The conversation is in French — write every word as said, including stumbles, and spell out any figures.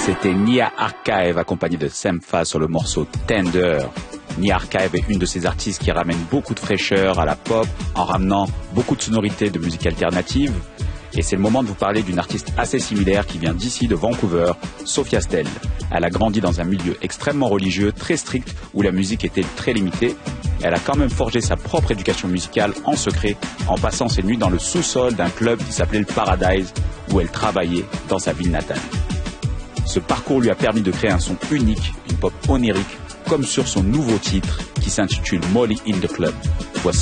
C'était Nia Archive accompagné de Sampha sur le morceau Tender. Nia Archive est une de ces artistes qui ramène beaucoup de fraîcheur à la pop en ramenant beaucoup de sonorités de musique alternative. Et c'est le moment de vous parler d'une artiste assez similaire qui vient d'ici, de Vancouver, Sophia Stell. Elle a grandi dans un milieu extrêmement religieux, très strict, où la musique était très limitée. Elle a quand même forgé sa propre éducation musicale en secret, en passant ses nuits dans le sous-sol d'un club qui s'appelait le Paradise, où elle travaillait dans sa ville natale. Ce parcours lui a permis de créer un son unique, une pop onirique, comme sur son nouveau titre qui s'intitule Molly in the Club. Voici